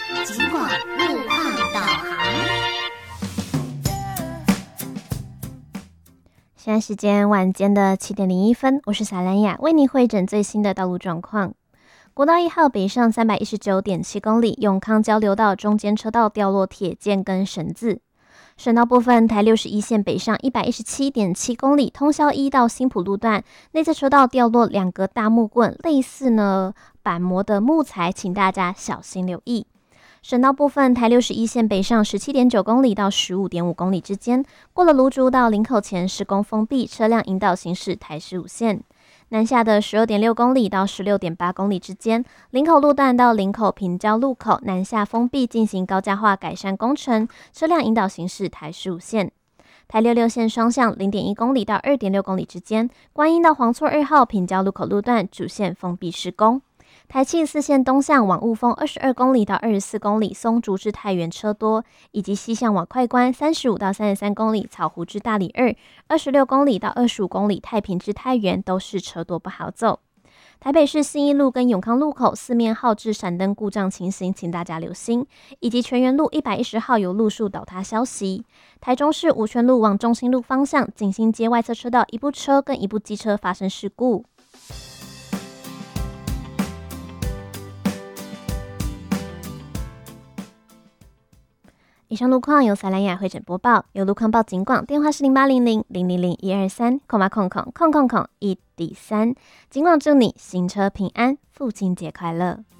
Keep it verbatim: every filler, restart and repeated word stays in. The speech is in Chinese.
警广路况导航。 现在时间晚间的七点零一分，我是萨兰雅，为您汇整最新的道路状况。国道一号北上三百一十九点七公里，永康交流道中间车道掉落铁件跟绳子。省道部分，台六十一线北上一百一十七点七公里，通霄一到新埔路段内侧车道掉落两个大木棍，类似呢板模的木材，请大家小心留意。省道部分，台六十一线北上十七点九公里到十五点五公里之间，过了芦竹到林口前施工封闭，车辆引导行驶台十五线。南下的十二点六公里到十六点八公里之间，林口路段到林口平交路口南下封闭，进行高架化改善工程，车辆引导行驶台十五线。台六六线双向零点一公里到二点六公里之间，观音到黄厝二号平交路口路段主线封闭施工。台七四线东向往雾峰二十二公里到二十四公里，松竹至太原车多，以及西向往快关三十五到三十三公里，草湖至大里二二十六公里到二十五公里，太平至太原都是车多不好走。台北市信义路跟永康路口四面号志闪灯故障情形，请大家留心，以及全园路一百一十号有路树倒塌消息。台中市五权路往中心路方向景兴街外侧车道一部车跟一部机车发生事故。以上路况由萨兰雅汇整播报，有路况报警广，电话是零八零零零零零一二三空八空空空空空一底三。警广祝你行车平安，父亲节快乐。